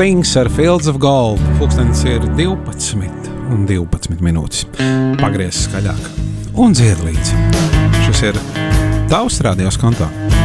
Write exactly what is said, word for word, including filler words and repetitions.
Things ar Fields of Gold. Pulkstenis ir divpadsmit un divpadsmit minūtes. Pagriez skaļāk un dzied līdzi. Šis ir tavs radios kontā.